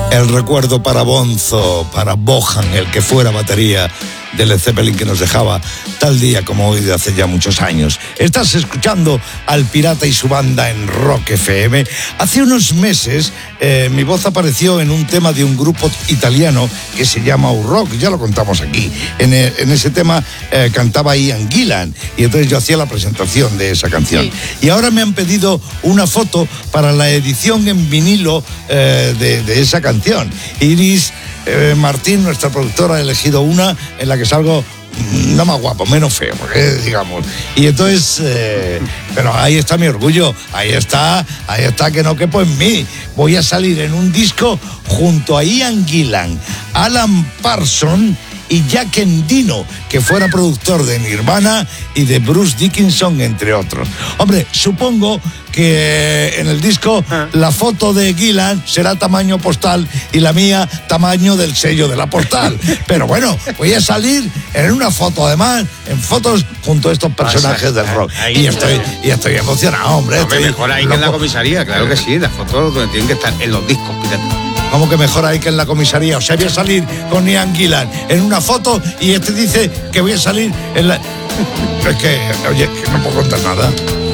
El recuerdo para Bonzo, para Bohan, el que fuera batería de Led Zeppelin, que nos dejaba tal día como hoy de hace ya muchos años. Estás escuchando al Pirata y su banda en Rock FM. Hace unos meses mi voz apareció en un tema de un grupo italiano que se llama U-Rock, ya lo contamos aquí. En ese tema cantaba Ian Gillan y entonces yo hacía la presentación de esa canción. Sí. Y ahora me han pedido una foto para la edición en vinilo de esa canción. Iris Martín, nuestra productora, ha elegido una en la que salgo no más guapo, menos feo, digamos. Y entonces, pero ahí está mi orgullo, ahí está, que no quepo en mí. Voy a salir en un disco junto a Ian Gillan, Alan Parsons y Jack Endino, que fuera productor de Nirvana y de Bruce Dickinson, entre otros. Hombre, supongo que en el disco la foto de Gillan será tamaño postal y la mía tamaño del sello de la postal. Pero bueno, voy a salir en una foto, además, en fotos junto a estos personajes del rock. Y estoy emocionado, hombre. Mejor ahí que en la comisaría, claro que sí. Las fotos donde tienen que estar en los discos, fíjate. ¿Cómo que mejor ahí que en la comisaría? O sea, voy a salir con Ian Gillan en una foto y este dice que voy a salir en la... Es que, oye, que no puedo contar nada.